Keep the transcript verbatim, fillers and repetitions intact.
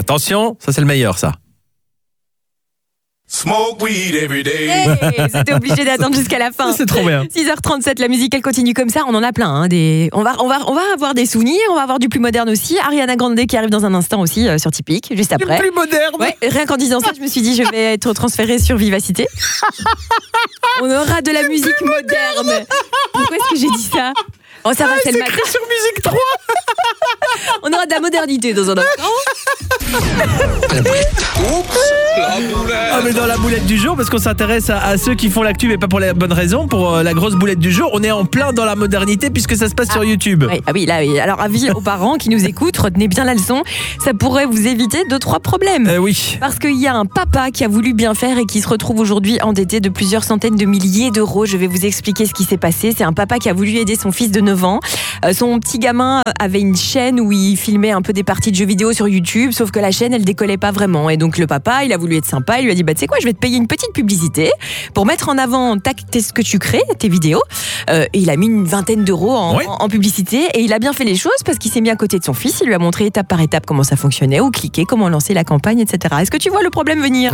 Attention, ça c'est le meilleur ça. Smoke weed every day. Hey, c'était obligé d'attendre jusqu'à la fin. C'est trop bien. six heures trente-sept, la musique elle continue comme ça, on en a plein. Hein, des... on, va, on, va, on va avoir des souvenirs, on va avoir du plus moderne aussi. Ariana Grande qui arrive dans un instant aussi euh, sur Typique, juste après. Le plus moderne. Ouais, rien qu'en disant ça, je me suis dit je vais être transférée sur Vivacité. On aura de la musique moderne. Pourquoi est-ce que j'ai dit ça? Oh ça va, Ah, c'est le matin. écrit sur Musique trois. On aura de la modernité dans un instant. Ah mais dans la boulette du jour, parce qu'on s'intéresse à, à ceux qui font l'actu mais pas pour la bonne raison, pour euh, la grosse boulette du jour, on est en plein dans la modernité puisque ça se passe ah, sur YouTube. Oui, ah oui, là oui. Alors avis aux parents qui nous écoutent, retenez bien la leçon, ça pourrait vous éviter deux trois problèmes. Euh, oui. Parce qu'il y a un papa qui a voulu bien faire et qui se retrouve aujourd'hui endetté de plusieurs centaines de milliers d'euros. Je vais vous expliquer ce qui s'est passé. C'est un papa qui a voulu aider son fils de neuf ans. Euh, son petit gamin avait une chaîne où il filmait un peu des parties de jeux vidéo sur YouTube, sauf que la chaîne elle décollait pas vraiment. Et donc le papa, il a voulu être sympa, il lui a dit bah tu sais quoi, je vais te payer une petite publicité pour mettre en avant ta, ce que tu crées, tes vidéos. Euh, et il a mis une vingtaine d'euros en, oui. en, en publicité et il a bien fait les choses parce qu'il s'est mis à côté de son fils, il lui a montré étape par étape comment ça fonctionnait, où cliquer, comment lancer la campagne, et cetera. Est-ce que tu vois le problème venir ?